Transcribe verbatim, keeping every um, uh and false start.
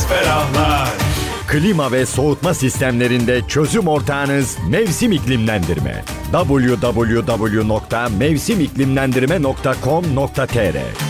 ferahlar. Klima ve soğutma sistemlerinde çözüm ortağınız Mevsim İklimlendirme. double-u double-u double-u nokta mevsim iklimlendirme nokta com nokta tr